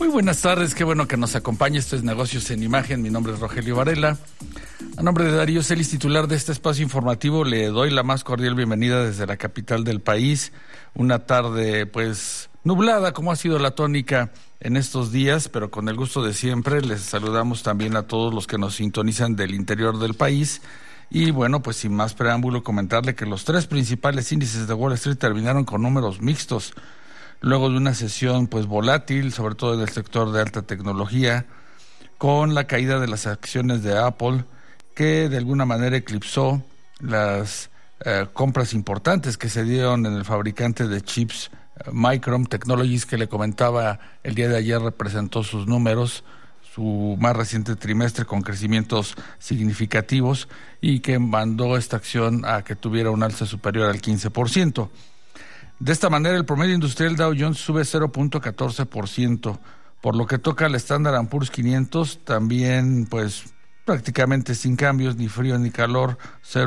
Muy buenas tardes, qué bueno que nos acompañe. Esto es Negocios en Imagen. Mi nombre es Rogelio Varela. A nombre de Darío Celis, titular de este espacio informativo, le doy la más cordial bienvenida desde la capital del país. Una tarde, pues, nublada, como ha sido la tónica en estos días, pero con el gusto de siempre. Les saludamos también a todos los que nos sintonizan del interior del país. Y bueno, pues sin más preámbulo, comentarle que los tres principales índices de Wall Street terminaron con números mixtos, luego de una sesión pues volátil, sobre todo en el sector de alta tecnología, con la caída de las acciones de Apple, que de alguna manera eclipsó las compras importantes que se dieron en el fabricante de chips Micron Technologies, que le comentaba el día de ayer representó sus números, su más reciente trimestre con crecimientos significativos y que mandó esta acción a que tuviera un alza superior al 15%. De esta manera, el promedio industrial Dow Jones sube 0.14%, por lo que toca al Standard & Poor's 500, también pues prácticamente sin cambios, ni frío ni calor,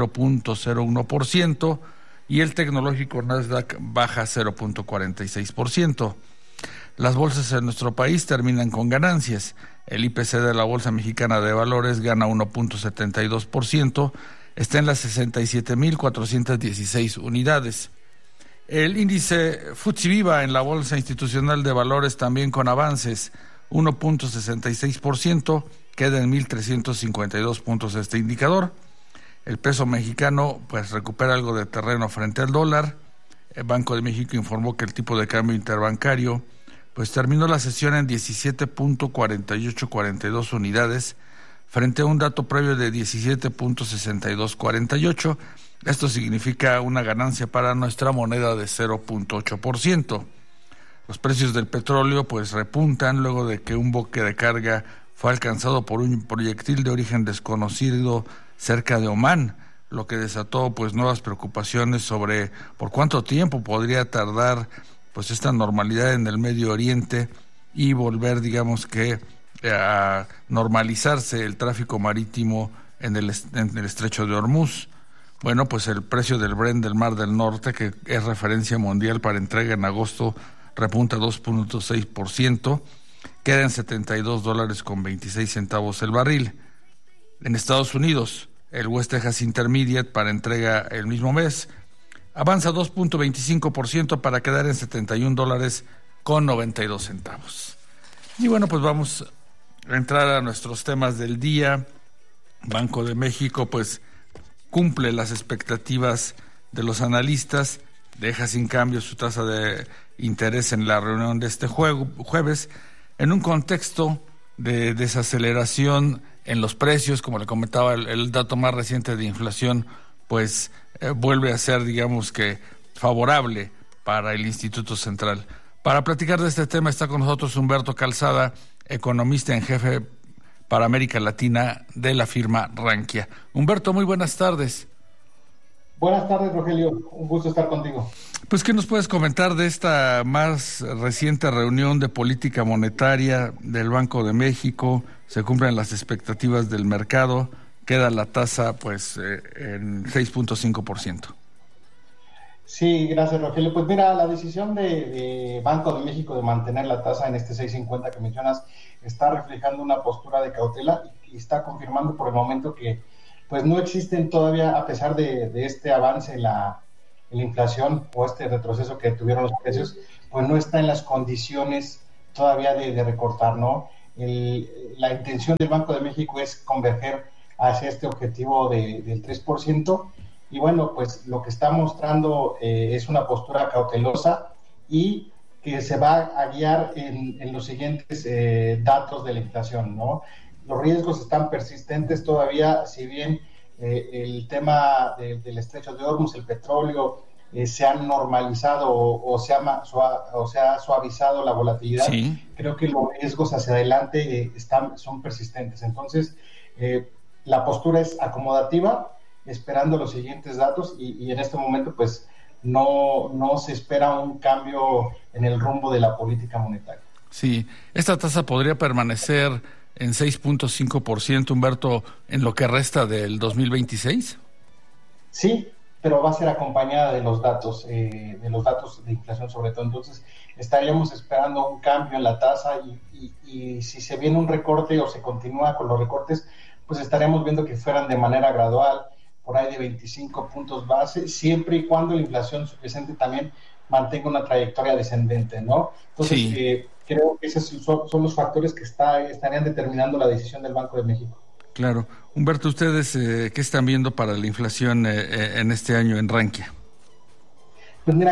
0.01%, y el tecnológico Nasdaq baja 0.46%. Las bolsas en nuestro país terminan con ganancias. El IPC de la Bolsa Mexicana de Valores gana 1.72%, está en las 67.416 unidades. El índice FTSE Viva en la Bolsa Institucional de Valores también con avances, 1.66%, queda en 1.352 puntos este indicador. El peso mexicano pues recupera algo de terreno frente al dólar. El Banco de México informó que el tipo de cambio interbancario pues terminó la sesión en 17.4842 unidades, frente a un dato previo de 17.6248. Esto significa una ganancia para nuestra moneda de 0.8%. Los precios del petróleo pues repuntan luego de que un buque de carga fue alcanzado por un proyectil de origen desconocido cerca de Omán, lo que desató pues nuevas preocupaciones sobre por cuánto tiempo podría tardar pues esta normalidad en el Medio Oriente y volver, digamos que, a normalizarse el tráfico marítimo en el estrecho de Hormuz. Bueno, pues el precio del Brent del Mar del Norte, que es referencia mundial para entrega en agosto, repunta 2.6%, queda en $72.26 el barril. En Estados Unidos, el West Texas Intermediate para entrega el mismo mes avanza 2.25% para quedar en $71.92. Y bueno, pues vamos a entrar a nuestros temas del día. Banco de México, pues, cumple las expectativas de los analistas, deja sin cambio su tasa de interés en la reunión de este jueves, en un contexto de desaceleración en los precios. Como le comentaba, el dato más reciente de inflación, pues vuelve a ser, digamos que, favorable para el Instituto Central. Para platicar de este tema está con nosotros Humberto Calzada, economista en jefe para América Latina de la firma Rankia. Humberto, muy buenas tardes. Buenas tardes, Rogelio. Un gusto estar contigo. Pues, ¿qué nos puedes comentar de esta más reciente reunión de política monetaria del Banco de México? Se cumplen las expectativas del mercado, queda la tasa pues en 6.5%. Sí, gracias, Rogelio. Pues mira, la decisión de Banco de México de mantener la tasa en este 6.50 que mencionas está reflejando una postura de cautela y está confirmando por el momento que pues no existen todavía, a pesar de este avance en la inflación o este retroceso que tuvieron los precios, pues no está en las condiciones todavía de recortar, ¿no? La intención del Banco de México es converger hacia este objetivo del 3%. Y bueno, pues lo que está mostrando es una postura cautelosa y que se va a guiar en los siguientes datos de la inflación, ¿no? Los riesgos están persistentes todavía, si bien el tema del estrecho de Hormuz, el petróleo, se han normalizado o se ha suavizado la volatilidad. Sí. Creo que los riesgos hacia adelante son persistentes. Entonces, la postura es acomodativa, esperando los siguientes datos y en este momento pues no se espera un cambio en el rumbo de la política monetaria. Sí, esta tasa podría permanecer en 6.5%, Humberto, en lo que resta del 2026. Sí, pero va a ser acompañada de los datos de inflación sobre todo. Entonces estaríamos esperando un cambio en la tasa y y si se viene un recorte o se continúa con los recortes, pues estaríamos viendo que fueran de manera gradual, por ahí de 25 puntos base, siempre y cuando la inflación subyacente también mantenga una trayectoria descendente, ¿no? Entonces, Sí, creo que esos son los factores que estarían determinando la decisión del Banco de México. claro. Humberto, ¿ustedes qué están viendo para la inflación en este año en Rankia? Pues mira,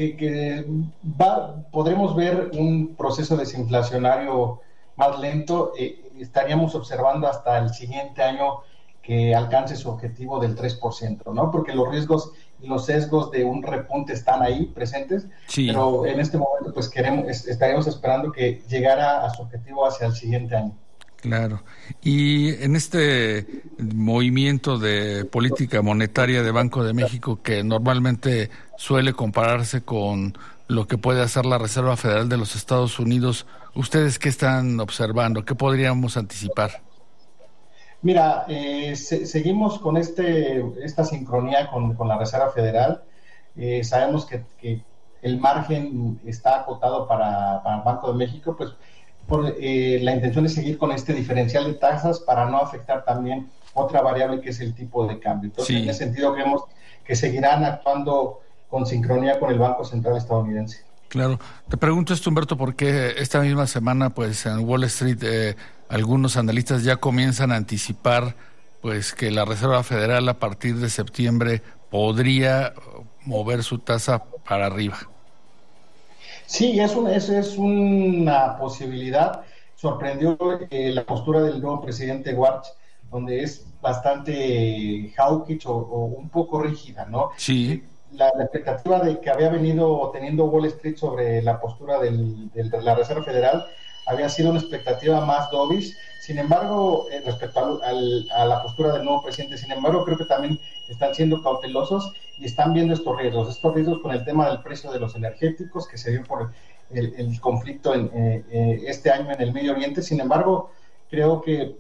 podremos ver un proceso desinflacionario más lento. Estaríamos observando hasta el siguiente año que alcance su objetivo del 3%, ¿no? Porque los riesgos y los sesgos de un repunte están ahí presentes, Sí. pero en este momento pues estaríamos esperando que llegara a su objetivo hacia el siguiente año. Claro. Y en este movimiento de política monetaria de Banco de México que normalmente suele compararse con lo que puede hacer la Reserva Federal de los Estados Unidos, ¿ustedes qué están observando? ¿Qué podríamos anticipar? Mira, seguimos con esta sincronía con la Reserva Federal. Sabemos que el margen está acotado para el Banco de México, pues la intención es seguir con este diferencial de tasas para no afectar también otra variable que es el tipo de cambio. Entonces, en Sí. ese sentido, creemos que seguirán actuando con sincronía con el Banco Central estadounidense. Claro. Te pregunto esto, Humberto, porque esta misma semana, pues en Wall Street, algunos analistas ya comienzan a anticipar, pues que la Reserva Federal a partir de septiembre podría mover su tasa para arriba. Sí, es una posibilidad. Sorprendió la postura del nuevo presidente Warch, donde es bastante hawkish o un poco rígida, ¿no? Sí, La expectativa de que había venido teniendo Wall Street sobre la postura de la Reserva Federal había sido una expectativa más dovish. Sin embargo, respecto a la postura del nuevo presidente, sin embargo, creo que también están siendo cautelosos y están viendo estos riesgos con el tema del precio de los energéticos que se dio por el conflicto este año en el Medio Oriente. Sin embargo, creo que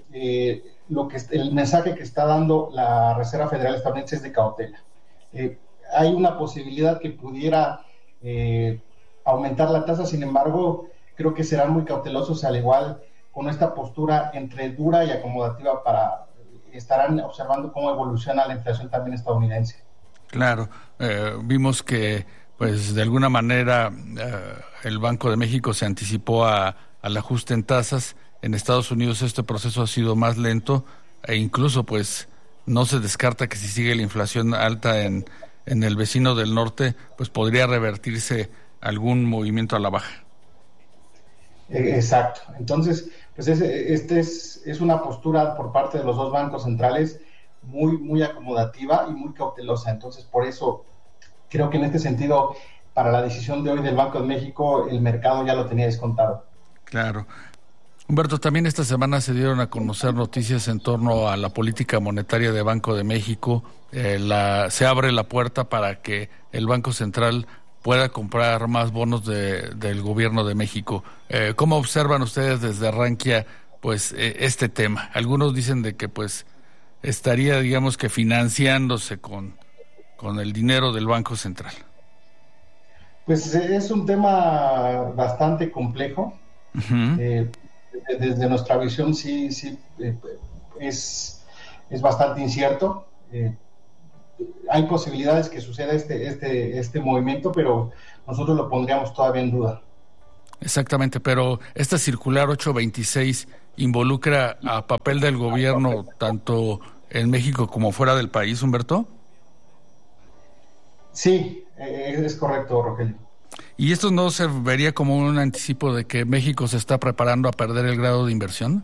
el mensaje que está dando la Reserva Federal estadounidense es de cautela. Hay una posibilidad que pudiera aumentar la tasa, sin embargo, creo que serán muy cautelosos, al igual con esta postura entre dura y acomodativa estarán observando cómo evoluciona la inflación también estadounidense. claro. Vimos que, pues, de alguna manera, el Banco de México se anticipó al ajuste en tasas. En Estados Unidos este proceso ha sido más lento e incluso, pues, no se descarta que si sigue la inflación alta en el vecino del norte, pues podría revertirse algún movimiento a la baja. Exacto. Entonces, pues es una postura por parte de los dos bancos centrales muy acomodativa y muy cautelosa. Entonces, por eso creo que en este sentido, para la decisión de hoy del Banco de México, el mercado ya lo tenía descontado. Claro. Humberto, también esta semana se dieron a conocer noticias en torno a la política monetaria de Banco de México. Se abre la puerta para que el Banco Central pueda comprar más bonos del gobierno de México. ¿Cómo observan ustedes desde Rankia, pues, este tema? Algunos dicen de que, pues, estaría, digamos que financiándose con el dinero del Banco Central. Pues es un tema bastante complejo. Ujú. Eh, Desde nuestra visión sí es, es bastante incierto. Hay posibilidades que suceda este movimiento, pero nosotros lo pondríamos todavía en duda. Exactamente, pero esta circular 826 involucra a papel del gobierno tanto en México como fuera del país, Humberto. Sí, es correcto, Rogelio. ¿Y esto no se vería como un anticipo de que México se está preparando a perder el grado de inversión?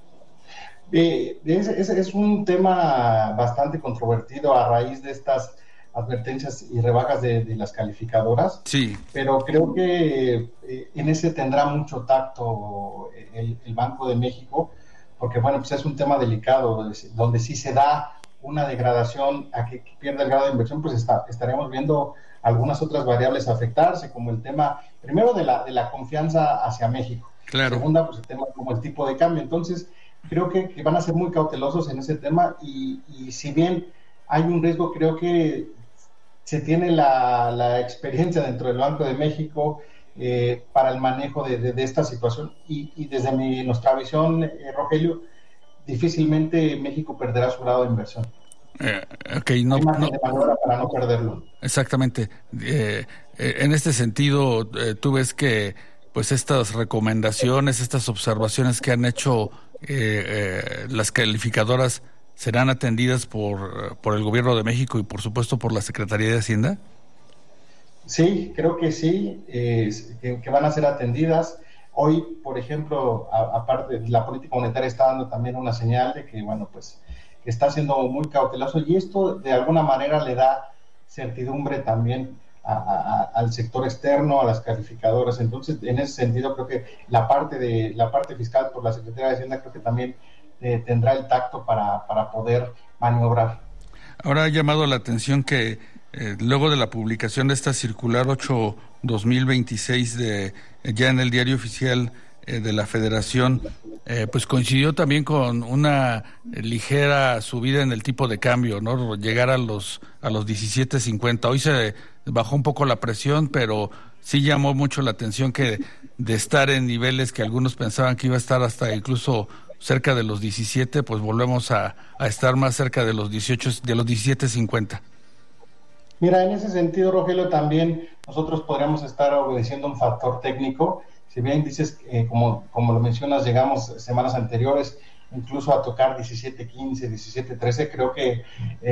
Es un tema bastante controvertido a raíz de estas advertencias y rebajas de las calificadoras, Sí, pero creo que en ese tendrá mucho tacto el Banco de México, porque bueno, pues es un tema delicado, donde si se da una degradación a que pierda el grado de inversión, pues estaremos viendo algunas otras variables afectarse, como el tema, primero, de la confianza hacia México, claro. segunda, pues el tema como el tipo de cambio. Entonces, creo que van a ser muy cautelosos en ese tema y si bien hay un riesgo, creo que se tiene la experiencia dentro del Banco de México para el manejo de esta situación. Y desde nuestra visión, Rogelio, difícilmente México perderá su grado de inversión. Okay, no, hay margen de maniobra para no perderlo. Exactamente. En este sentido, tú ves que pues estas recomendaciones, estas observaciones que han hecho las calificadoras serán atendidas por el Gobierno de México y por supuesto por la Secretaría de Hacienda. Sí, creo que sí, que van a ser atendidas. Hoy, por ejemplo, aparte, la política monetaria está dando también una señal de que, bueno, pues, que está siendo muy cauteloso, y esto de alguna manera le da certidumbre también al sector externo, a las calificadoras. Entonces, en ese sentido, creo que la parte fiscal por la Secretaría de Hacienda creo que también tendrá el tacto para poder maniobrar. Ahora ha llamado la atención que luego de la publicación de esta circular 8/2026 ya en el Diario Oficial de la Federación, pues coincidió también con una ligera subida en el tipo de cambio, ¿no? Llegar a los 17.50. Hoy se bajó un poco la presión, pero sí llamó mucho la atención que de estar en niveles que algunos pensaban que iba a estar hasta incluso cerca de los 17, pues volvemos a estar más cerca de los 18, de los 17.50. Mira, en ese sentido, Rogelio, también nosotros podríamos estar obedeciendo un factor técnico. Si bien dices, como lo mencionas, llegamos semanas anteriores incluso a tocar 17.15, 17.13, creo que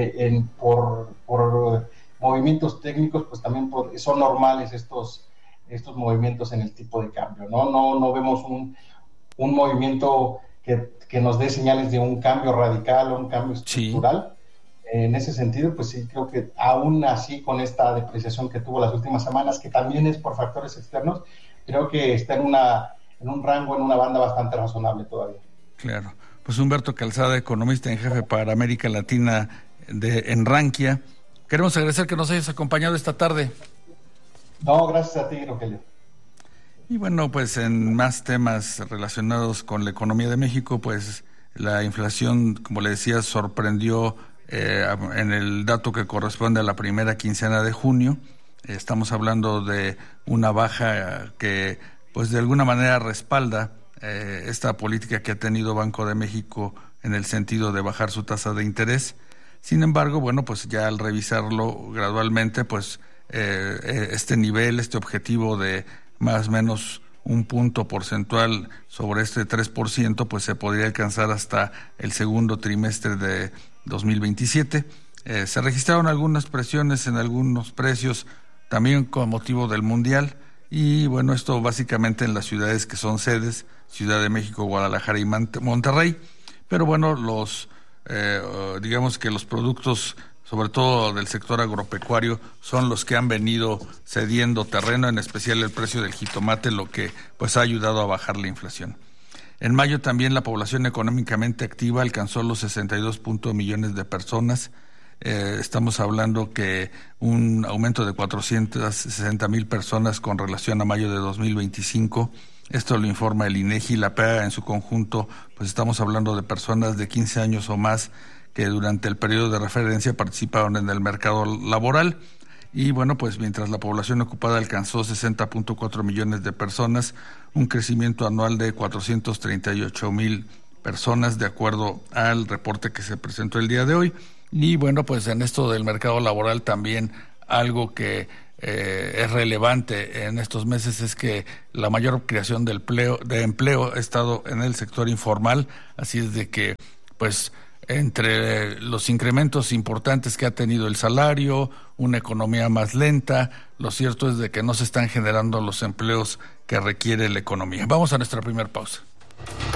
por movimientos técnicos, pues también son normales estos movimientos en el tipo de cambio, ¿no? No vemos un movimiento que nos dé señales de un cambio radical o un cambio estructural. Sí. En ese sentido, pues sí, creo que aún así, con esta depreciación que tuvo las últimas semanas, que también es por factores externos, creo que está en un rango, en una banda bastante razonable todavía. Claro. Pues Humberto Calzada, economista en jefe para América Latina en Rankia. Queremos agradecer que nos hayas acompañado esta tarde. No, gracias a ti, Rogelio. Y bueno, pues en más temas relacionados con la economía de México, pues la inflación, como le decía, sorprendió en el dato que corresponde a la primera quincena de junio. Estamos hablando de una baja que pues de alguna manera respalda esta política que ha tenido Banco de México en el sentido de bajar su tasa de interés. Sin embargo, bueno, pues ya al revisarlo gradualmente, pues este nivel, este objetivo de más o menos un punto porcentual sobre este 3%, pues se podría alcanzar hasta el segundo trimestre de 2027. Se registraron algunas presiones en algunos precios, también con motivo del Mundial, y bueno, esto básicamente en las ciudades que son sedes, Ciudad de México, Guadalajara y Monterrey, pero bueno, digamos que los productos, sobre todo del sector agropecuario, son los que han venido cediendo terreno, en especial el precio del jitomate, lo que pues ha ayudado a bajar la inflación. En mayo también la población económicamente activa alcanzó los 62 millones de personas. Estamos hablando que un aumento de 460,000 personas con relación a mayo de 2025. Esto lo informa el INEGI. La PEA en su conjunto, pues estamos hablando de personas de 15 años o más que durante el periodo de referencia participaron en el mercado laboral. Y bueno, pues mientras la población ocupada alcanzó 60.4 millones de personas, un crecimiento anual de 438,000 personas, de acuerdo al reporte que se presentó el día de hoy. Y bueno, pues en esto del mercado laboral también algo que es relevante en estos meses es que la mayor creación de empleo ha estado en el sector informal, así es de que pues entre los incrementos importantes que ha tenido el salario, una economía más lenta, lo cierto es de que no se están generando los empleos que requiere la economía. Vamos a nuestra primera pausa.